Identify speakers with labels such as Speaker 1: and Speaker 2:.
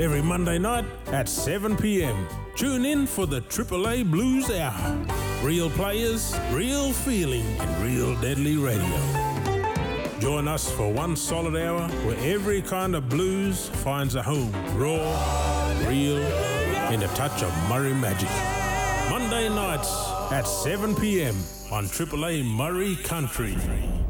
Speaker 1: every Monday night at 7 p.m. Tune in for the AAA Blues Hour. Real players, real feeling, and real deadly radio. Join us for one solid hour where every kind of blues finds a home. Raw, real, and a touch of Murray magic. Monday nights at 7 p.m. on AAA Murray Country.